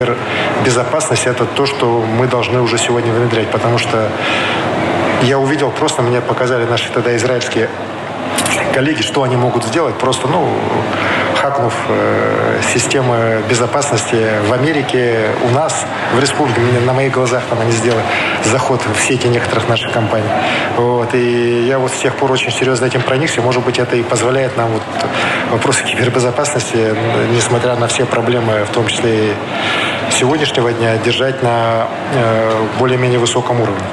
Безопасность – это то, что мы должны уже сегодня внедрять, потому что я увидел, просто мне показали наши тогда израильские коллеги, что они могут сделать, просто, хакнув системы безопасности в Америке, у нас, в республике, на моих глазах там они сделали заход в сети некоторых наших компаний. И я с тех пор очень серьезно этим проникся. Может быть, это и позволяет нам вопросы кибербезопасности, несмотря на все проблемы, в том числе и сегодняшнего дня, держать на более-менее высоком уровне.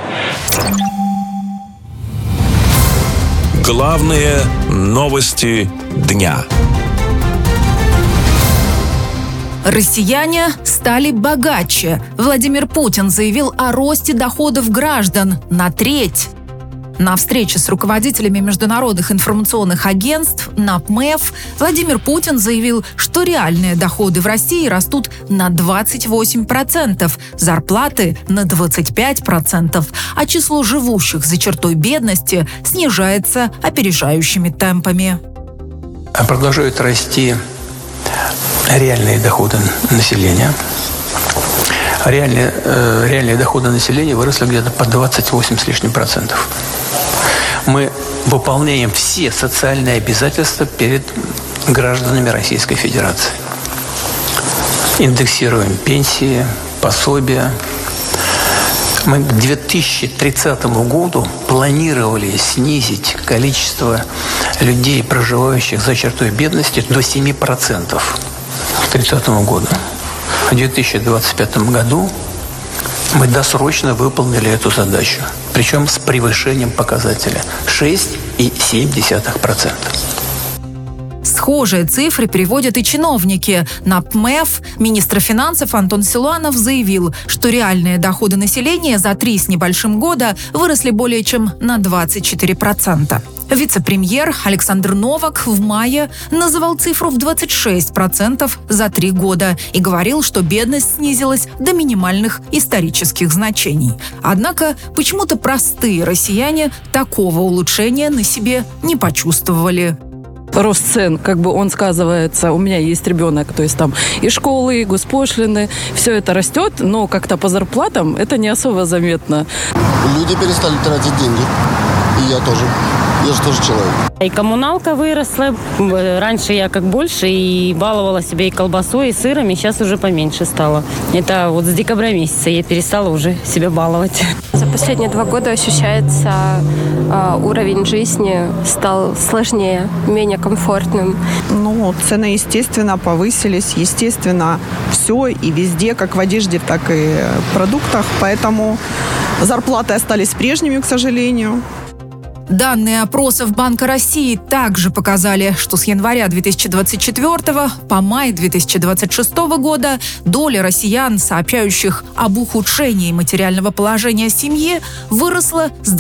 Главные новости дня. Россияне стали богаче. Владимир Путин заявил о росте доходов граждан на треть. На встрече с руководителями международных информационных агентств НАПМЭФ Владимир Путин заявил, что реальные доходы в России растут на 28%, зарплаты на 25%, а число живущих за чертой бедности снижается опережающими темпами. Продолжают расти реальные доходы населения. Реальные доходы населения выросли где-то по 28 с лишним процентов. Мы выполняем все социальные обязательства перед гражданами Российской Федерации. Индексируем пенсии, пособия. Мы к 2030 году планировали снизить количество людей, проживающих за чертой бедности, до 7% к 2030 году. В 2025 году мы досрочно выполнили эту задачу, причем с превышением показателя 6,7%. Схожие цифры приводят и чиновники. НАПМЭФ министр финансов Антон Силуанов заявил, что реальные доходы населения за 3 с небольшим года выросли более чем на 24%. Вице-премьер Александр Новак в мае называл цифру в 26% за 3 года и говорил, что бедность снизилась до минимальных исторических значений. Однако почему-то простые россияне такого улучшения на себе не почувствовали. Рост цен, он сказывается. У меня есть ребенок, то есть там и школы, и госпошлины, все это растет, но как-то по зарплатам это не особо заметно. Люди перестали тратить деньги, и я тоже. Я же тоже человек. И коммуналка выросла. Раньше я больше и баловала себя и колбасой, и сыром, и сейчас уже поменьше стало. Это с декабря месяца я перестала уже себя баловать. За последние 2 года ощущается уровень жизни стал сложнее, менее комфортным. Цены, естественно, повысились. Естественно, все и везде, как в одежде, так и в продуктах. Поэтому зарплаты остались прежними, к сожалению. Данные опросов Банка России также показали, что с января 2024 по май 2026 года доля россиян, сообщающих об ухудшении материального положения семьи, выросла с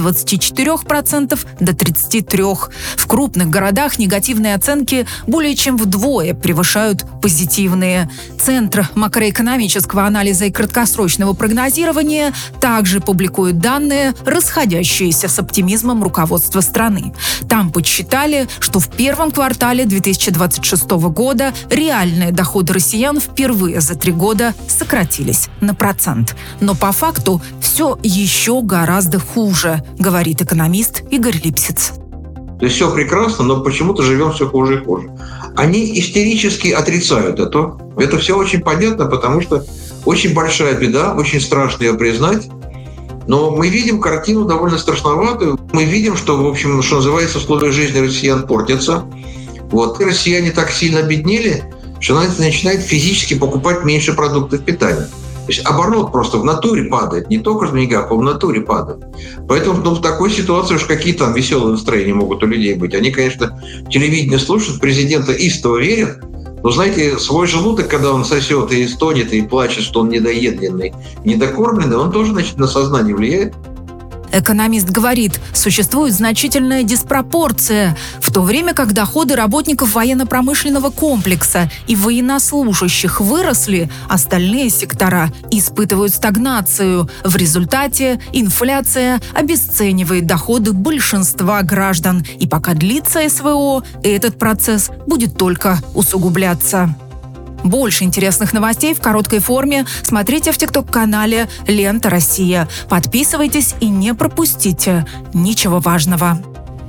24% до 33%. В крупных городах негативные оценки более чем вдвое превышают позитивные. Центр макроэкономического анализа и краткосрочного прогнозирования также публикует данные, расходящиеся с оптимизмом руководства страны. Там подсчитали, что в первом квартале 2026 года реальные доходы россиян впервые за 3 года сократились на 1%. Но по факту все еще гораздо хуже, говорит экономист Игорь Липсиц. То есть все прекрасно, но почему-то живем все хуже и хуже. Они истерически отрицают это. Это все очень понятно, потому что очень большая беда, очень страшно ее признать. Но мы видим картину довольно страшноватую. Мы видим, что, в общем, что называется, условия жизни россиян портятся. И россияне так сильно обеднели, что они начинают физически покупать меньше продуктов питания. То есть оборот просто в натуре падает. Не только в деньгах, а в натуре падает. Поэтому в такой ситуации уж какие там веселые настроения могут у людей быть. Они, конечно, телевидение слушают, президента истово верят. Но, знаете, свой желудок, когда он сосет и стонет, и плачет, что он недоедленный, недокормленный, он тоже, на сознание влияет. Экономист говорит, существует значительная диспропорция. В то время как доходы работников военно-промышленного комплекса и военнослужащих выросли, остальные сектора испытывают стагнацию. В результате инфляция обесценивает доходы большинства граждан. И пока длится СВО, этот процесс будет только усугубляться. Больше интересных новостей в короткой форме смотрите в ТикТок-канале «Лента Россия». Подписывайтесь и не пропустите ничего важного.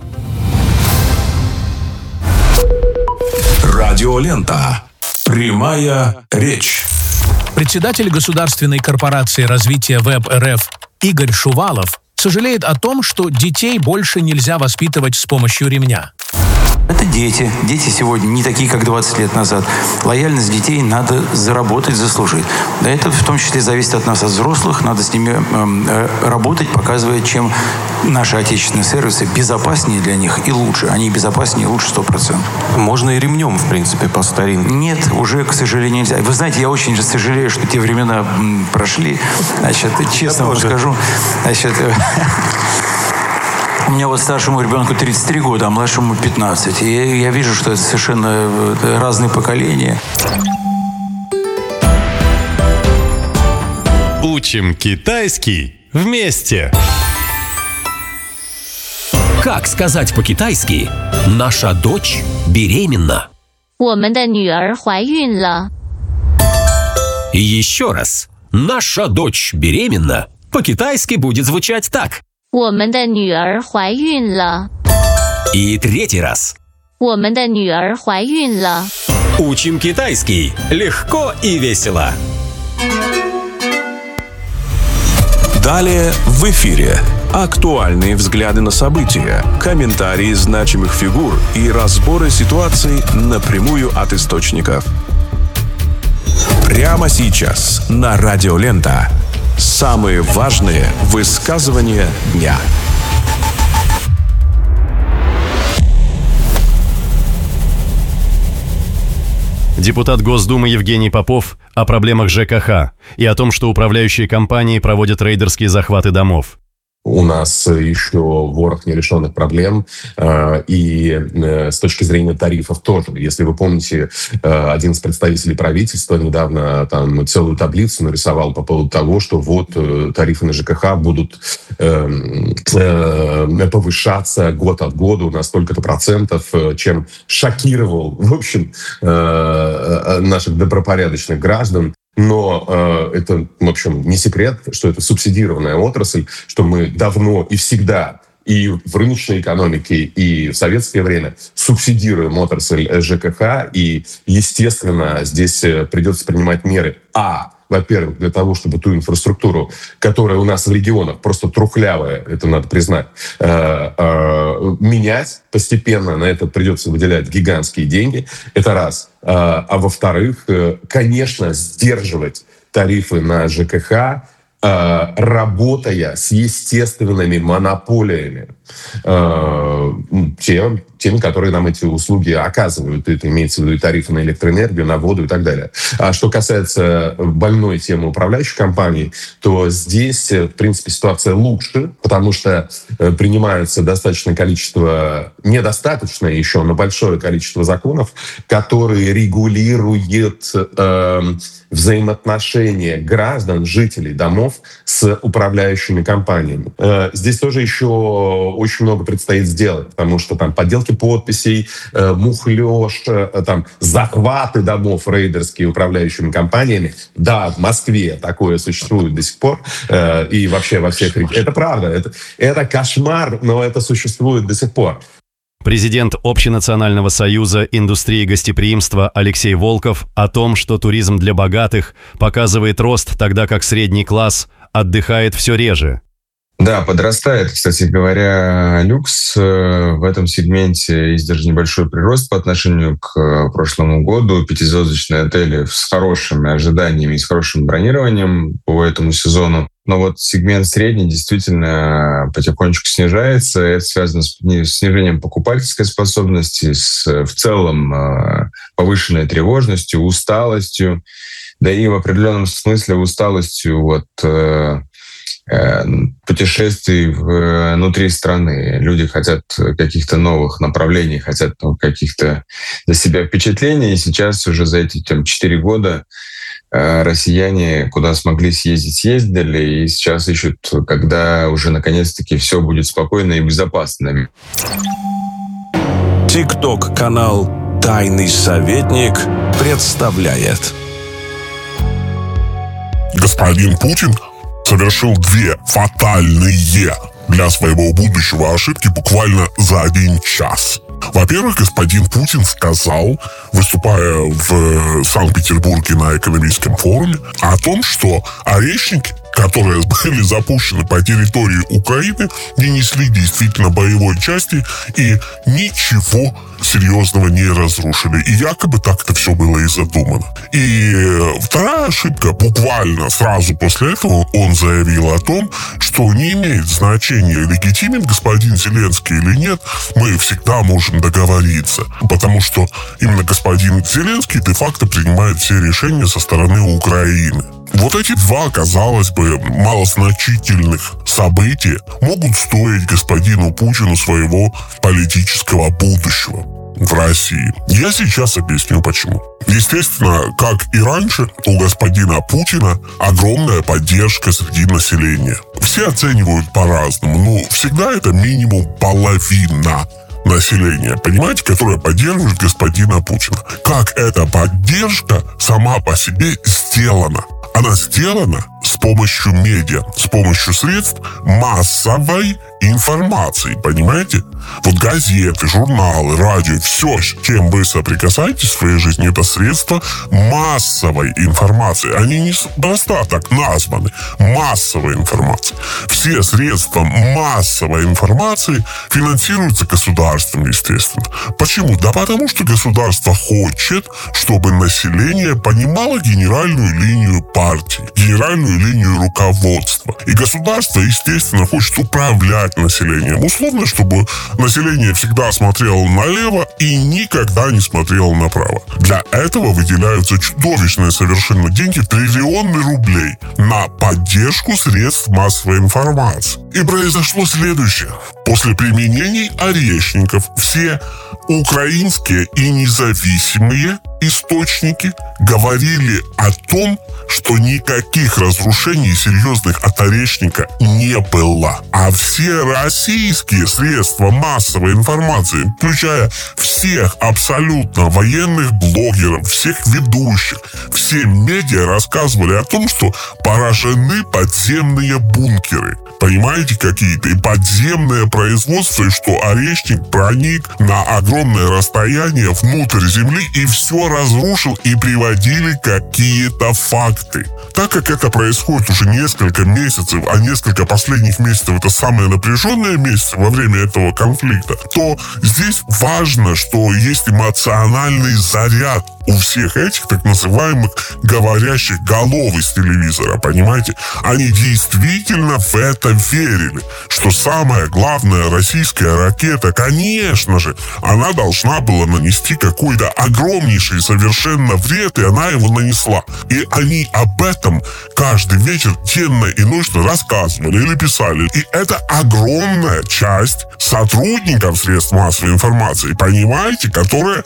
Радиолента. Прямая речь. Председатель Государственной корпорации развития ВЭБ РФ Игорь Шувалов сожалеет о том, что детей больше нельзя воспитывать с помощью ремня. Это дети. Дети сегодня не такие, как 20 лет назад. Лояльность детей надо заработать, заслужить. Да, это в том числе зависит от нас, от взрослых. Надо с ними работать, показывая, чем наши отечественные сервисы безопаснее для них и лучше. Они безопаснее и лучше 100%. Можно и ремнем, в принципе, по старинке. Нет, уже, к сожалению, нельзя. Вы знаете, я очень сожалею, что те времена прошли. Значит, честно вам скажу. Значит, у меня вот старшему ребенку 33 года, а младшему 15. И я вижу, что это совершенно разные поколения. Учим китайский вместе. Как сказать по-китайски «Наша дочь беременна»? 我们的女儿怀孕了. И еще раз. «Наша дочь беременна» по-китайски будет звучать так. 我们的女儿怀孕了. И третий раз. 我们的女儿怀孕了. Учим китайский легко и весело. Далее в эфире актуальные взгляды на события, комментарии значимых фигур и разборы ситуаций напрямую от источников. Прямо сейчас на Радиолента. Самые важные высказывания дня. Депутат Госдумы Евгений Попов о проблемах ЖКХ и о том, что управляющие компании проводят рейдерские захваты домов. У нас еще ворох нерешенных проблем, и с точки зрения тарифов тоже. Если вы помните, один из представителей правительства недавно там целую таблицу нарисовал по поводу того, что вот тарифы на ЖКХ будут повышаться год от года на столько-то процентов, чем шокировал, в общем, наших добропорядочных граждан. Но это, в общем, не секрет, что это субсидированная отрасль, что мы давно и всегда и в рыночной экономике, и в советское время субсидируем отрасль ЖКХ. И, естественно, здесь придется принимать меры. Во-первых, для того, чтобы ту инфраструктуру, которая у нас в регионах просто трухлявая, это надо признать, менять постепенно. На это придется выделять гигантские деньги. Это раз. А во-вторых, конечно, сдерживать тарифы на ЖКХ, работая с естественными монополиями, теми, которые нам эти услуги оказывают. Это имеется в виду и тарифы на электроэнергию, на воду и так далее. А что касается больной темы управляющих компаний, то здесь, в принципе, ситуация лучше, потому что принимается достаточное количество, недостаточное еще, но большое количество законов, которые регулируют взаимоотношения граждан, жителей домов с управляющими компаниями. Здесь тоже еще очень много предстоит сделать, потому что там подделки подписей, мухлёж, там захваты домов рейдерские управляющими компаниями. Да, в Москве такое существует до сих пор, и вообще во всех регионах. Это правда, это кошмар, но это существует до сих пор. Президент Общенационального союза индустрии гостеприимства Алексей Волков о том, что туризм для богатых показывает рост, тогда как средний класс отдыхает все реже. Да, подрастает, кстати говоря, люкс. В этом сегменте есть даже небольшой прирост по отношению к прошлому году. Пятизвездочные отели с хорошими ожиданиями и с хорошим бронированием по этому сезону. Но вот сегмент средний действительно потихонечку снижается. Это связано с снижением покупательской способности, в целом повышенной тревожностью, усталостью, да и в определенном смысле усталостью путешествий внутри страны. Люди хотят каких-то новых направлений, хотят каких-то для себя впечатлений. И сейчас уже за эти 4 года россияне, куда смогли съездить, съездили. И сейчас ищут, когда уже наконец-таки все будет спокойно и безопасно. ТикТок-канал Тайный советник представляет. Господин Путин совершил 2 фатальные для своего будущего ошибки буквально за 1 час. Во-первых, господин Путин сказал, выступая в Санкт-Петербурге на экономическом форуме, о том, что орешники, которые были запущены по территории Украины, не несли действительно боевой части и ничего серьезного не разрушили. И якобы так это все было и задумано. И вторая ошибка, буквально сразу после этого он заявил о том, что не имеет значения, легитимен господин Зеленский или нет, мы всегда можем договориться. Потому что именно господин Зеленский де-факто принимает все решения со стороны Украины. Вот эти 2, казалось бы, малозначительных события могут стоить господину Путину своего политического будущего в России. Я сейчас объясню почему. Естественно, как и раньше, у господина Путина огромная поддержка среди населения. Все оценивают по-разному, но всегда это минимум половина населения, понимаете, которое поддерживает господина Путина. Как эта поддержка сама по себе сделана? Она сделана с помощью медиа, с помощью средств массовой информации, понимаете? Вот газеты, журналы, радио, все, с чем вы соприкасаетесь в своей жизни, это средства массовой информации. Они не просто так названы. Массовой информации. Все средства массовой информации финансируются государством, естественно. Почему? Да потому что государство хочет, чтобы население понимало генеральную линию партии, генеральную линию руководства. И государство, естественно, хочет управлять населением. Условно, чтобы население всегда смотрело налево и никогда не смотрело направо. Для этого выделяются чудовищные совершенно деньги, триллионы рублей, на поддержку средств массовой информации. И произошло следующее. После применений орешников все украинские и независимые источники говорили о том, что никаких разрушений серьезных от орешника не было. А все российские средства массовой информации, включая всех абсолютно военных блогеров, всех ведущих, все медиа рассказывали о том, что поражены подземные бункеры. Понимаете, какие-то и подземное производство, и что орешник проник на огромное расстояние внутрь земли и все разрушил, и приводили какие-то факты. Так как это происходит уже несколько месяцев, а несколько последних месяцев это самые напряженные месяцы во время этого конфликта, то здесь важно, что есть эмоциональный заряд у всех этих так называемых говорящих голов из телевизора, понимаете? Они действительно в это верили, что самая главная российская ракета, конечно же, она должна была нанести какой-то огромнейший совершенно вред, и она его нанесла. И они об этом каждый вечер, денно и ночно рассказывали или писали. И это огромная часть сотрудников средств массовой информации, понимаете, которые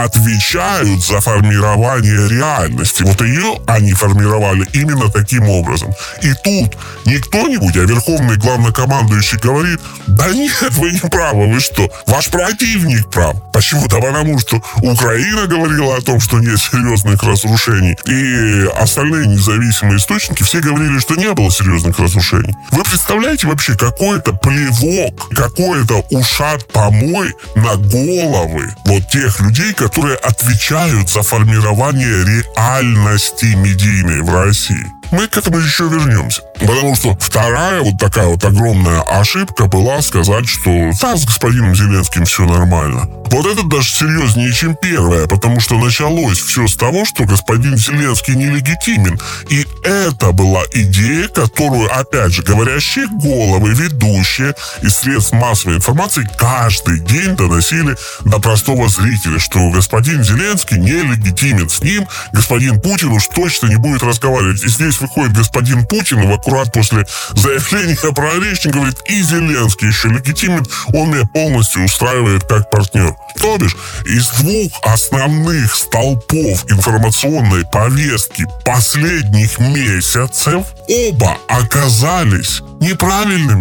отвечают за формирование реальности. Вот ее они формировали именно таким образом. И тут не кто-нибудь, а верховный главнокомандующий говорит: да нет, вы не правы, вы что? Ваш противник прав. Почему? Да потому что Украина говорила о том, что нет серьезных разрушений, и остальные независимые источники все говорили, что не было серьезных разрушений. Вы представляете вообще какой-то плевок, какой-то ушат помой на головы вот тех людей, которые отвечают за формирование реальности медийной в России? Мы к этому еще вернемся. Потому что вторая вот такая вот огромная ошибка была сказать, что да, с господином Зеленским все нормально. Вот это даже серьезнее, чем первая, потому что началось все с того, что господин Зеленский нелегитимен. И это была идея, которую, опять же, говорящие головы, ведущие из средств массовой информации каждый день доносили до простого зрителя, что господин Зеленский нелегитимен. С ним господин Путин уж точно не будет разговаривать. И здесь выходит господин Путин, и аккурат после заявления про орешник говорит: и Зеленский еще легитимен, он меня полностью устраивает как партнер. То бишь, из 2 основных столпов информационной повестки последних месяцев оба оказались неправильными.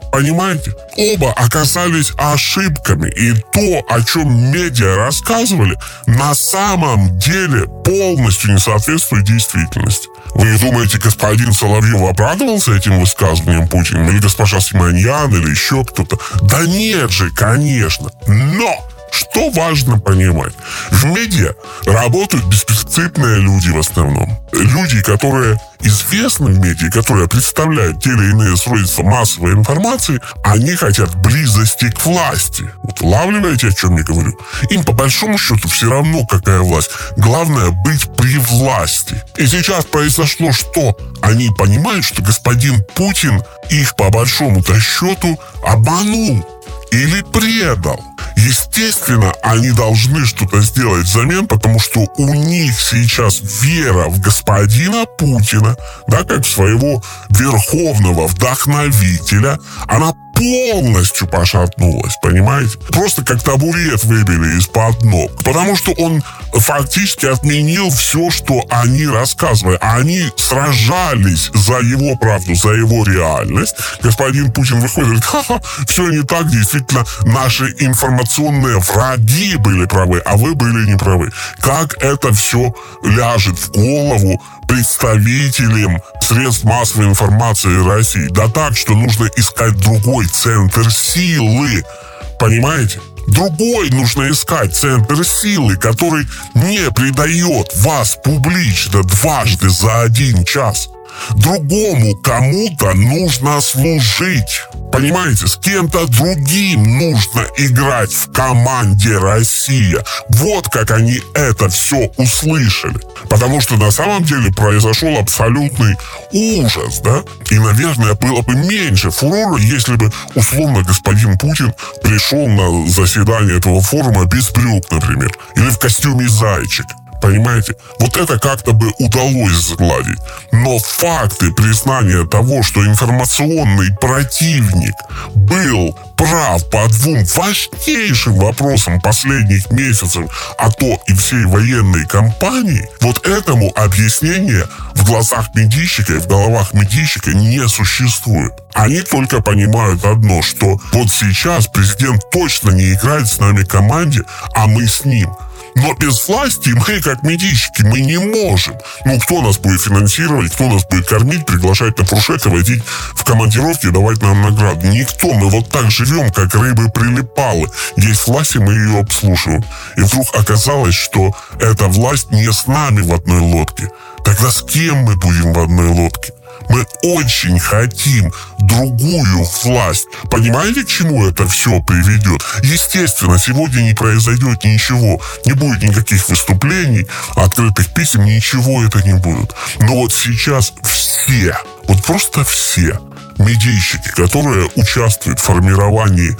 Понимаете? Оба оказались ошибками. И то, о чем медиа рассказывали, на самом деле полностью не соответствует действительности. Вы думаете, господин Соловьев обрадовался этим высказыванием Путина? Или госпожа Симоньян, или еще кто-то? Да нет же, конечно. Но что важно понимать? В медиа работают беспринципные люди в основном. Люди, которые известны в медиа, которые представляют те или иные средства массовой информации, они хотят близости к власти. Вот улавливаете, о чем я говорю? Им по большому счету все равно, какая власть. Главное быть при власти. И сейчас произошло что? Они понимают, что господин Путин их по большому-то счету обманул или предал. Естественно, они должны что-то сделать взамен, потому что у них сейчас вера в господина Путина, да, как в своего верховного вдохновителя, она полностью пошатнулась, понимаете? Просто как табурет выбили из-под ног. Потому что он фактически отменил все, что они рассказывали. Они сражались за его правду, за его реальность. Господин Путин выходит и говорит: ха-ха, все не так, действительно, наши информационные враги были правы, а вы были неправы. Как это все ляжет в голову представителям средств массовой информации России? Да так, что нужно искать другой центр силы. Понимаете? Другой нужно искать центр силы, который не предает вас публично дважды за 1 час. Другому кому-то нужно служить. Понимаете, с кем-то другим нужно играть в команде «Россия». Вот как они это все услышали. Потому что на самом деле произошел абсолютный ужас, да? И, наверное, было бы меньше фурора, если бы, условно, господин Путин пришел на заседание этого форума без брюк, например. Или в костюме зайчика. Понимаете? Вот это как-то бы удалось сгладить. Но факты признания того, что информационный противник был прав по 2 важнейшим вопросам последних месяцев, а то и всей военной кампании, вот этому объяснения в глазах медийщика и в головах медийщика не существует. Они только понимают одно, что вот сейчас президент точно не играет с нами в команде, а мы с ним. Но без власти мы, как медийщики, мы не можем. Ну, кто нас будет финансировать, кто нас будет кормить, приглашать на фуршет и водить в командировки и давать нам награду? Никто. Мы вот так живем, как рыбы-прилипалы. Есть власть, и мы ее обслуживаем. И вдруг оказалось, что эта власть не с нами в одной лодке. Тогда с кем мы будем в одной лодке? Мы очень хотим другую власть. Понимаете, к чему это все приведет? Естественно, сегодня не произойдет ничего. Не будет никаких выступлений, открытых писем, ничего это не будет. Но вот сейчас все, вот просто все медийщики, которые участвуют в формировании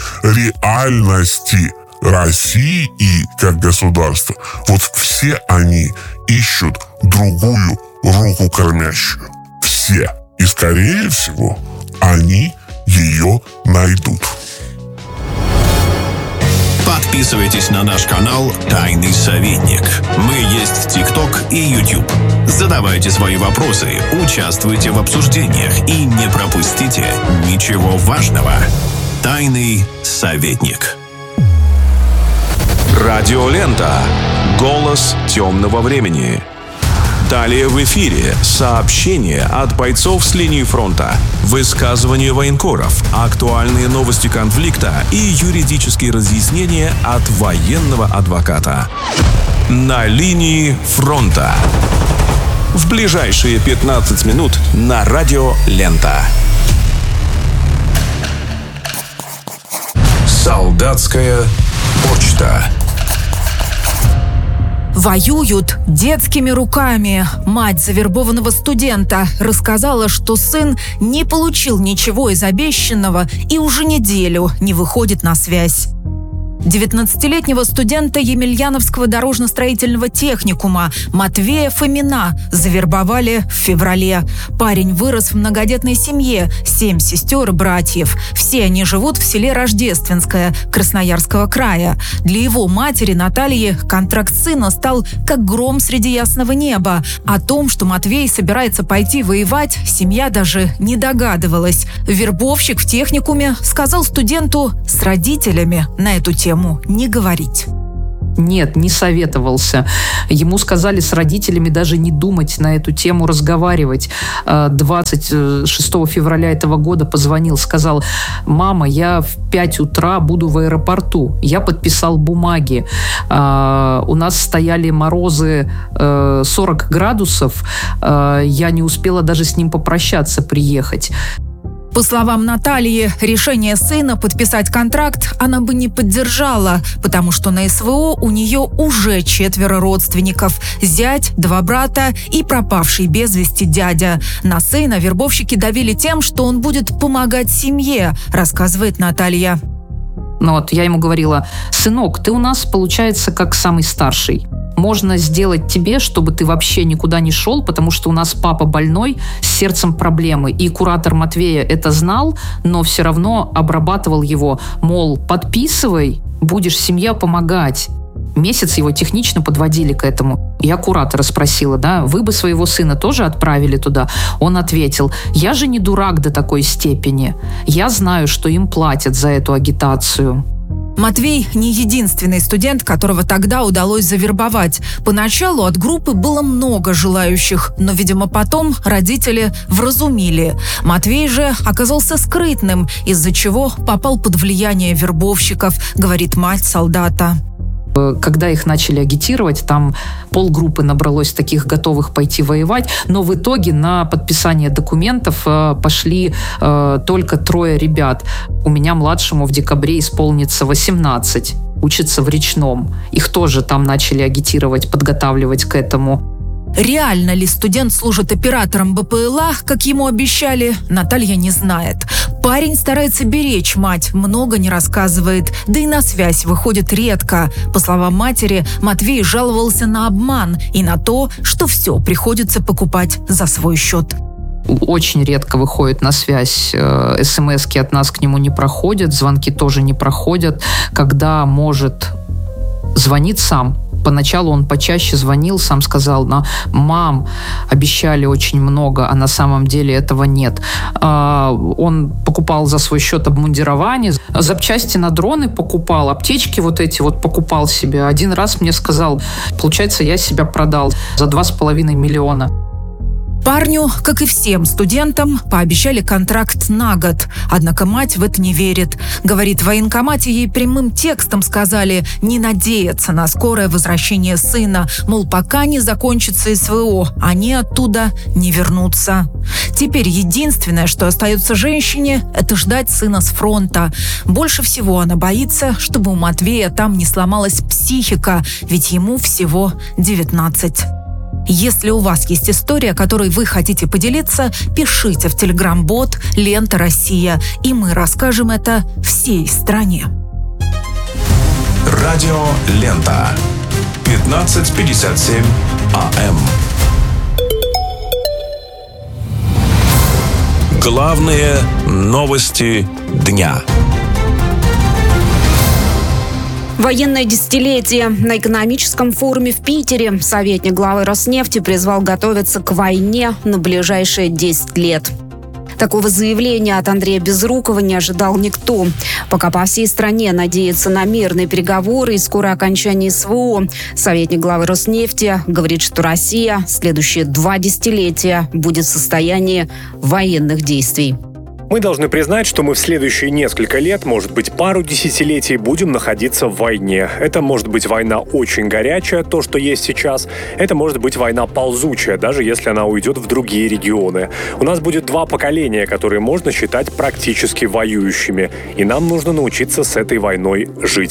реальности России и как государства, вот все они ищут другую руку кормящую. Все. И, скорее всего, они ее найдут. Подписывайтесь на наш канал «Тайный советник». Мы есть в ТикТок и YouTube. Задавайте свои вопросы, участвуйте в обсуждениях и не пропустите ничего важного. «Тайный советник». Радиолента. Голос темного времени. Далее в эфире сообщения от бойцов с линии фронта, высказывания военкоров, актуальные новости конфликта и юридические разъяснения от военного адвоката. На линии фронта. В ближайшие 15 минут на Радио Лента. Солдатская почта. Воюют детскими руками. Мать завербованного студента рассказала, что сын не получил ничего из обещанного и уже неделю не выходит на связь. 19-летнего студента Емельяновского дорожно-строительного техникума Матвея Фомина завербовали в феврале. Парень вырос в многодетной семье, 7 сестер и братьев. Все они живут в селе Рождественское Красноярского края. Для его матери Натальи контракт сына стал как гром среди ясного неба. О том, что Матвей собирается пойти воевать, семья даже не догадывалась. Вербовщик в техникуме сказал студенту с родителями на эту тему не говорить. Нет, не советовался. Ему сказали с родителями даже не думать на эту тему разговаривать. 26 февраля этого года позвонил, сказал: «Мама, я в 5 утра буду в аэропорту». Я подписал бумаги. У нас стояли морозы 40 градусов. Я не успела даже с ним попрощаться, приехать. По словам Натальи, решение сына подписать контракт она бы не поддержала, потому что на СВО у нее уже 4 родственников: зять, 2 брата и пропавший без вести дядя. На сына вербовщики давили тем, что он будет помогать семье, рассказывает Наталья. Я ему говорила: «Сынок, ты у нас, получается, как самый старший. Можно сделать тебе, чтобы ты вообще никуда не шел, потому что у нас папа больной, с сердцем проблемы». И куратор Матвея это знал, но все равно обрабатывал его. Мол, подписывай, будешь семье помогать. Месяц его технично подводили к этому. Я куратора спросила: вы бы своего сына тоже отправили туда? Он ответил: я же не дурак до такой степени. Я знаю, что им платят за эту агитацию. Матвей не единственный студент, которого тогда удалось завербовать. Поначалу от группы было много желающих, но, видимо, потом родители вразумили. Матвей же оказался скрытным, из-за чего попал под влияние вербовщиков, говорит мать солдата. Когда их начали агитировать, там полгруппы набралось таких готовых пойти воевать, но в итоге на подписание документов пошли только 3 ребят. У меня младшему в декабре исполнится 18, учится в Речном. Их тоже там начали агитировать, подготавливать к этому. Реально ли студент служит оператором БПЛА, как ему обещали, Наталья не знает. Парень старается беречь мать, много не рассказывает, да и на связь выходит редко. По словам матери, Матвей жаловался на обман и на то, что все приходится покупать за свой счет. Очень редко выходит на связь, смски от нас к нему не проходят, звонки тоже не проходят. Когда может, звонит сам. Поначалу он почаще звонил, сам сказал: «Мам, обещали очень много, а на самом деле этого нет». Он покупал за свой счет обмундирование, запчасти на дроны покупал, аптечки эти покупал себе. Один раз мне сказал: получается, я себя продал за 2,5 миллиона. Парню, как и всем студентам, пообещали контракт на год. Однако мать в это не верит. Говорит, в военкомате ей прямым текстом сказали не надеяться на скорое возвращение сына. Мол, пока не закончится СВО, они оттуда не вернутся. Теперь единственное, что остается женщине, это ждать сына с фронта. Больше всего она боится, чтобы у Матвея там не сломалась психика, ведь ему всего 19. Если у вас есть история, которой вы хотите поделиться, пишите в телеграм-бот «Лента Россия», и мы расскажем это всей стране. Радио «Лента». 15:57 АМ. Главные новости дня. Военное десятилетие. На экономическом форуме в Питере советник главы Роснефти призвал готовиться к войне на ближайшие 10 лет. Такого заявления от Андрея Безрукова не ожидал никто. Пока по всей стране надеются на мирные переговоры и скорое окончание СВО, советник главы Роснефти говорит, что Россия следующие 2 десятилетия будет в состоянии военных действий. Мы должны признать, что мы в следующие несколько лет, может быть, пару десятилетий, будем находиться в войне. Это может быть война очень горячая, то, что есть сейчас. Это может быть война ползучая, даже если она уйдет в другие регионы. У нас будет 2 поколения, которые можно считать практически воюющими. И нам нужно научиться с этой войной жить.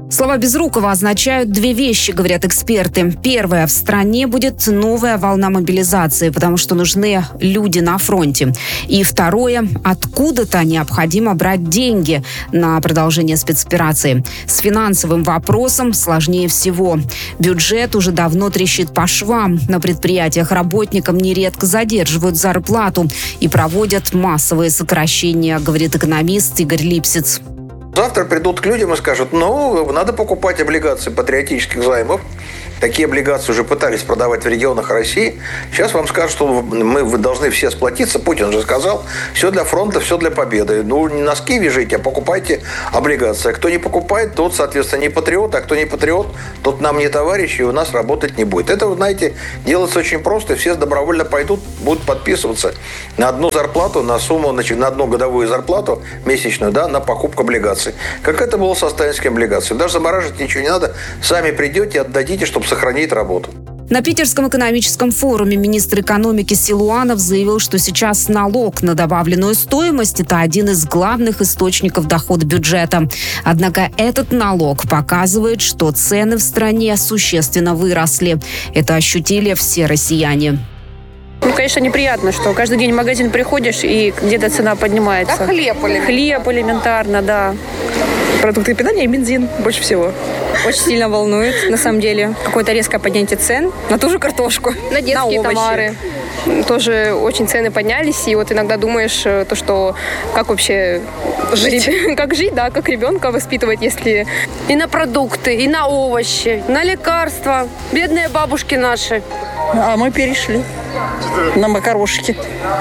Слова Безрукова означают две вещи, говорят эксперты. Первое. В стране будет новая волна мобилизации, потому что нужны люди на фронте. И второе. Откуда-то необходимо брать деньги на продолжение спецоперации. С финансовым вопросом сложнее всего. Бюджет уже давно трещит по швам. На предприятиях работникам нередко задерживают зарплату и проводят массовые сокращения, говорит экономист Игорь Липсиц. Завтра придут к людям и скажут, надо покупать облигации патриотических займов. Такие облигации уже пытались продавать в регионах России. Сейчас вам скажут, что вы должны все сплотиться. Путин же сказал, все для фронта, все для победы. Не носки вяжите, а покупайте облигации. А кто не покупает, тот, соответственно, не патриот. А кто не патриот, тот нам не товарищ, и у нас работать не будет. Это, вы знаете, делается очень просто. Все добровольно пойдут, будут подписываться на одну зарплату, на сумму, на одну годовую зарплату месячную, на покупку облигаций. Как это было со сталинскими облигациями. Даже замораживать ничего не надо. Сами придете, отдадите, чтобы сохранить работу. На Питерском экономическом форуме министр экономики Силуанов заявил, что сейчас налог на добавленную стоимость – это один из главных источников дохода бюджета. Однако этот налог показывает, что цены в стране существенно выросли. Это ощутили все россияне. Конечно, неприятно, что каждый день в магазин приходишь, и где-то цена поднимается. Да, хлеб элементарно, да. Продукты питания и бензин больше всего. Очень сильно волнует, на самом деле. Какое-то резкое поднятие цен на ту же картошку, на детские товары. Тоже очень цены поднялись, и вот иногда думаешь, что как вообще жить, как ребенка воспитывать, если и на продукты, и на овощи, на лекарства. Бедные бабушки наши. А мы перешли на макарошки.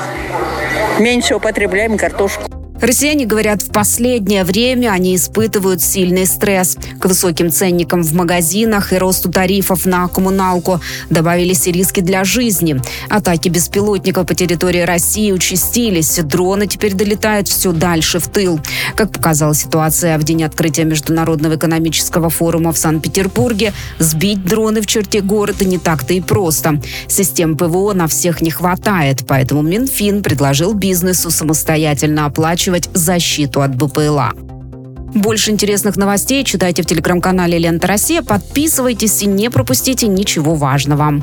Меньше употребляем картошку. Россияне говорят, в последнее время они испытывают сильный стресс. К высоким ценникам в магазинах и росту тарифов на коммуналку добавились и риски для жизни. Атаки беспилотников по территории России участились. Дроны теперь долетают все дальше в тыл. Как показала ситуация в день открытия Международного экономического форума в Санкт-Петербурге, сбить дроны в черте города не так-то и просто. Систем ПВО на всех не хватает, поэтому Минфин предложил бизнесу самостоятельно оплачивать защиту от БПЛА. Больше интересных новостей читайте в телеграм-канале «Лента Россия». Подписывайтесь и не пропустите ничего важного.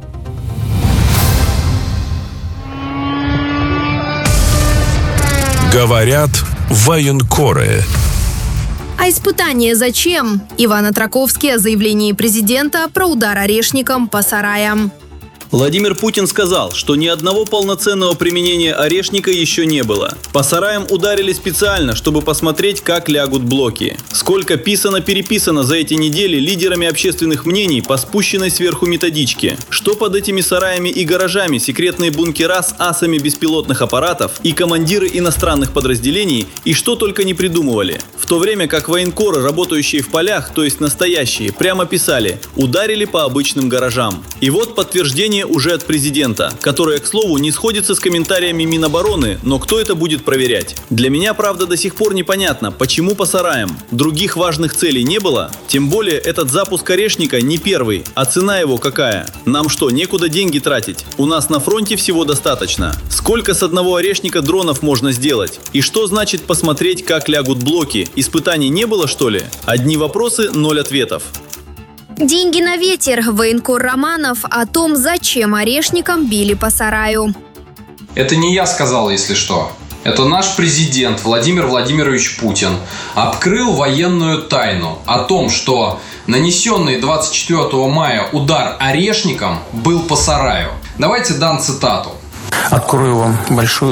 Говорят военкоры. А испытание зачем? Иван Отраковский о заявлении президента про удар орешником по сараям. Владимир Путин сказал, что ни одного полноценного применения орешника еще не было. По сараям ударили специально, чтобы посмотреть, как лягут блоки. Сколько писано-переписано за эти недели лидерами общественных мнений по спущенной сверху методичке. Что под этими сараями и гаражами секретные бункера с асами беспилотных аппаратов и командиры иностранных подразделений, и что только не придумывали. В то время как военкоры, работающие в полях, то есть настоящие, прямо писали: ударили по обычным гаражам. И вот подтверждение уже от президента, которое, к слову, не сходится с комментариями Минобороны, но кто это будет проверять? Для меня, правда, до сих пор непонятно, почему по сараям. Других важных целей не было? Тем более, этот запуск орешника не первый, а цена его какая? Нам что, некуда деньги тратить? У нас на фронте всего достаточно. Сколько с одного орешника дронов можно сделать? И что значит посмотреть, как лягут блоки? Испытаний не было, что ли? Одни вопросы, 0 ответов. Деньги на ветер. Военкор Романов о том, зачем орешникам били по сараю. Это не я сказал, если что. Это наш президент Владимир Владимирович Путин открыл военную тайну о том, что нанесенный 24 мая удар орешником был по сараю. Давайте дам цитату. Открою вам большую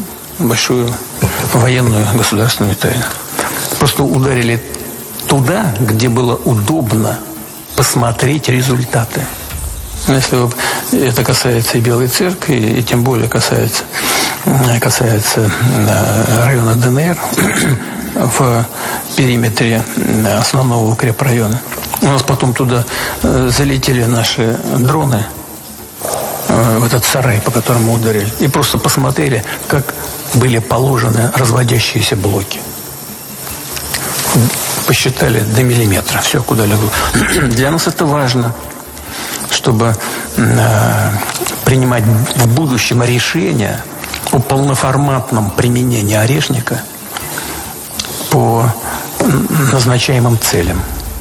военную государственную тайну. Просто ударили туда, где было удобно посмотреть результаты. Если это касается и Белой Церкви, и тем более касается района ДНР в периметре основного укрепрайона. У нас потом туда залетели наши дроны в этот сарай, по которому ударили, и просто посмотрели, как были положены разводящиеся блоки. Посчитали до миллиметра, все, куда легло. Для нас это важно, чтобы принимать в будущем решения о полноформатном применении орешника по назначаемым целям.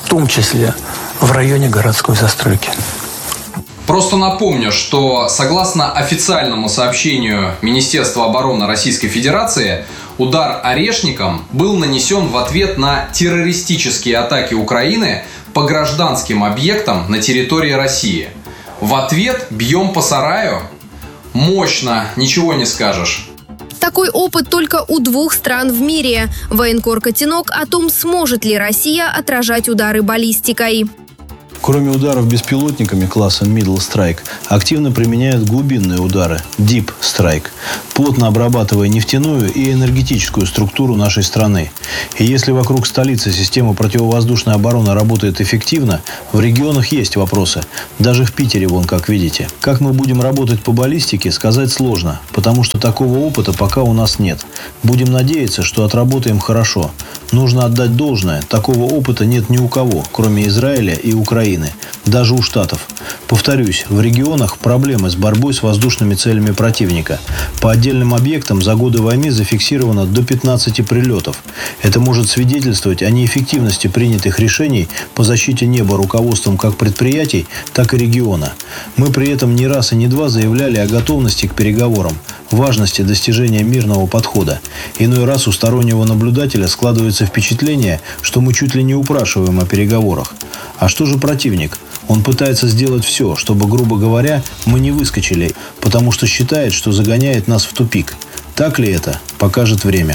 том числе в районе городской застройки. Просто напомню, что согласно официальному сообщению Министерства обороны Российской Федерации, удар орешником был нанесен в ответ на террористические атаки Украины по гражданским объектам на территории России. В ответ бьем по Сараю? Мощно, ничего не скажешь. Такой опыт только у 2 стран в мире. Военкор Котенок о том, сможет ли Россия отражать удары баллистикой. Кроме ударов беспилотниками класса Middle Strike, активно применяют глубинные удары Deep Strike, плотно обрабатывая нефтяную и энергетическую структуру нашей страны. И если вокруг столицы система противовоздушной обороны работает эффективно, в регионах есть вопросы. Даже в Питере, вон как видите. Как мы будем работать по баллистике, сказать сложно, потому что такого опыта пока у нас нет. Будем надеяться, что отработаем хорошо. Нужно отдать должное, такого опыта нет ни у кого, кроме Израиля и Украины. Даже у Штатов. Повторюсь, в регионах проблемы с борьбой с воздушными целями противника. По отдельным объектам за годы войны зафиксировано до 15 прилетов. Это может свидетельствовать о неэффективности принятых решений по защите неба руководством как предприятий, так и региона. Мы при этом не раз и не два заявляли о готовности к переговорам, важности достижения мирного подхода. Иной раз у стороннего наблюдателя складывается впечатление, что мы чуть ли не упрашиваем о переговорах. А что же противник? Он пытается сделать все, чтобы, грубо говоря, мы не выскочили, потому что считает, что загоняет нас в тупик. Так ли это, покажет время.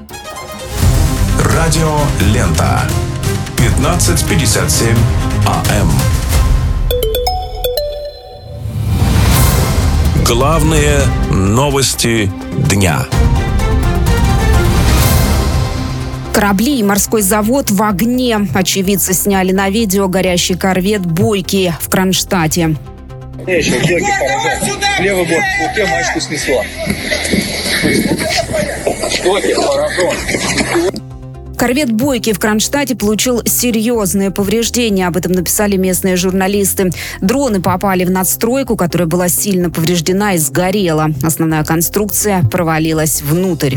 Радио Лента. 15:57 АМ. Главные новости дня. Корабли и морской завод в огне. Очевидцы сняли на видео горящий корвет «Бойкий» в Кронштадте. Левый борт, руке мачту снесло. Корвет «Бойкий» в Кронштадте получил серьезные повреждения. Об этом написали местные журналисты. Дроны попали в надстройку, которая была сильно повреждена и сгорела. Основная конструкция провалилась внутрь.